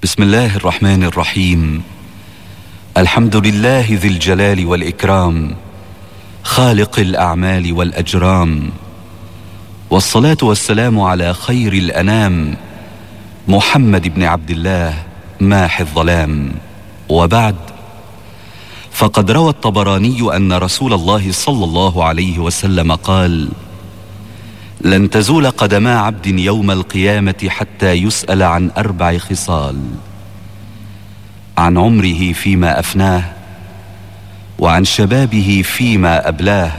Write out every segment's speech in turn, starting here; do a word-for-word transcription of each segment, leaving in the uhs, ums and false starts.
بسم الله الرحمن الرحيم. الحمد لله ذي الجلال والإكرام، خالق الأعمال والأجرام، والصلاة والسلام على خير الأنام، محمد بن عبد الله ماحي الظلام. وبعد، فقد روى الطبراني أن رسول الله صلى الله عليه وسلم قال: لن تزول قدما عبد يوم القيامة حتى يسأل عن أربع خصال: عن عمره فيما أفناه، وعن شبابه فيما أبلاه،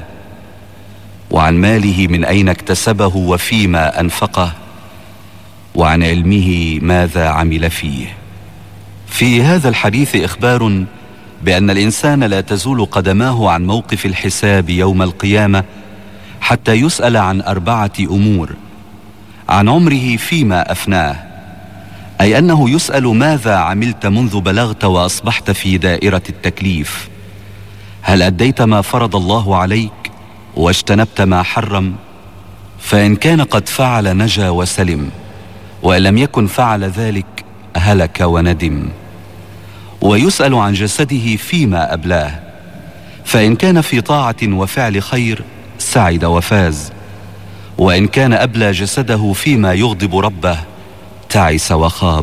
وعن ماله من أين اكتسبه وفيما أنفقه، وعن علمه ماذا عمل فيه. في هذا الحديث إخبار بأن الإنسان لا تزول قدماه عن موقف الحساب يوم القيامة حتى يسأل عن أربعة أمور: عن عمره فيما أفناه، أي أنه يسأل ماذا عملت منذ بلغت وأصبحت في دائرة التكليف. هل أديت ما فرض الله عليك واجتنبت ما حرم؟ فإن كان قد فعل نجا وسلم، وإن لم يكن فعل ذلك هلك وندم. ويسأل عن جسده فيما أبلاه، فإن كان في طاعة وفعل خير سعد وفاز، وإن كان أبلى جسده فيما يغضب ربه تعس وخاب.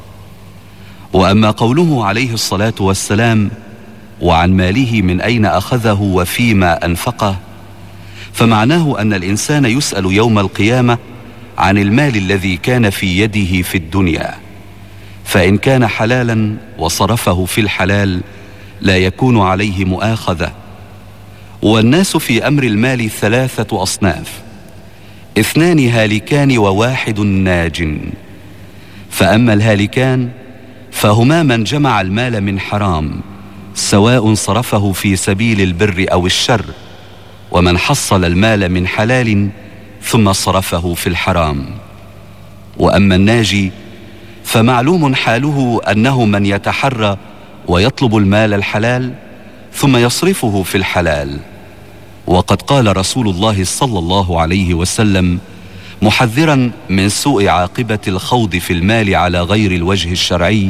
وأما قوله عليه الصلاة والسلام: وعن ماله من أين أخذه وفيما أنفقه، فمعناه أن الإنسان يسأل يوم القيامة عن المال الذي كان في يده في الدنيا، فإن كان حلالا وصرفه في الحلال لا يكون عليه مؤاخذة. والناس في أمر المال ثلاثة أصناف: اثنان هالكان وواحد ناج. فأما الهالكان فهما من جمع المال من حرام، سواء صرفه في سبيل البر أو الشر، ومن حصل المال من حلال ثم صرفه في الحرام. وأما الناجي فمعلوم حاله أنه من يتحرى ويطلب المال الحلال ثم يصرفه في الحلال. وقد قال رسول الله صلى الله عليه وسلم محذرا من سوء عاقبة الخوض في المال على غير الوجه الشرعي: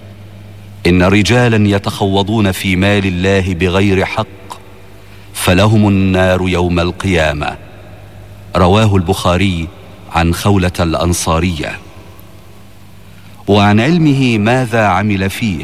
إن رجالا يتخوضون في مال الله بغير حق فلهم النار يوم القيامة. رواه البخاري عن خولة الأنصارية. وعن علمه ماذا عمل فيه،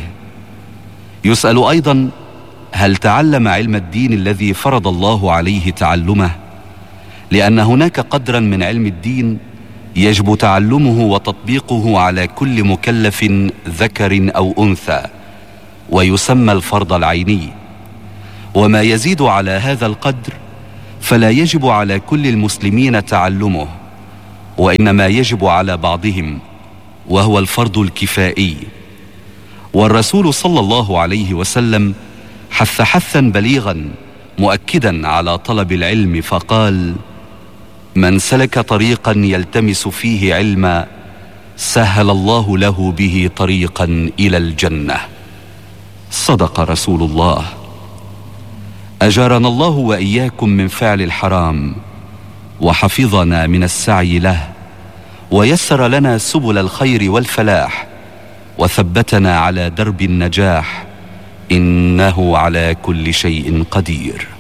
يسأل أيضا: هل تعلم علم الدين الذي فرض الله عليه تعلمه؟ لأن هناك قدرا من علم الدين يجب تعلمه وتطبيقه على كل مكلف ذكر أو أنثى، ويسمى الفرض العيني. وما يزيد على هذا القدر فلا يجب على كل المسلمين تعلمه، وإنما يجب على بعضهم، وهو الفرض الكفائي. والرسول صلى الله عليه وسلم حث حثا بليغا مؤكدا على طلب العلم، فقال: من سلك طريقا يلتمس فيه علما سهل الله له به طريقا إلى الجنة. صدق رسول الله. أجارنا الله وإياكم من فعل الحرام، وحفظنا من السعي له، ويسر لنا سبل الخير والفلاح، وثبتنا على درب النجاح، إنه على كل شيء قدير.